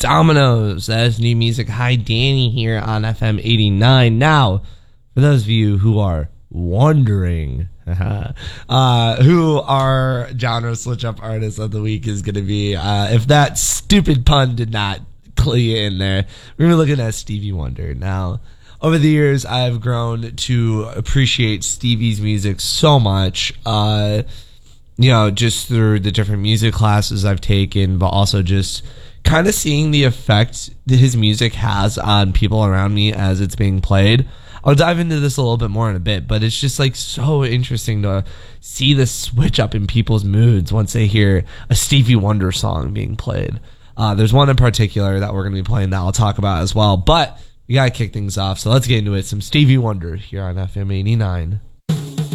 Dominoes. That is new music. Hi, Danny here on FM 89. Now, for those of you who are wondering who our genre switch up artist of the week is going to be, if that stupid pun did not clue in there, we're looking at Stevie Wonder. Now, over the years, I've grown to appreciate Stevie's music so much, just through the different music classes I've taken, but also just kind of seeing the effect that his music has on people around me as it's being played. I'll dive into this a little bit more in a bit, but it's just like so interesting to see the switch up in people's moods once they hear a Stevie Wonder song being played. There's one in particular that we're going to be playing that I'll talk about as well, but we got to kick things off, so let's get into it. Some Stevie Wonder here on FM 89.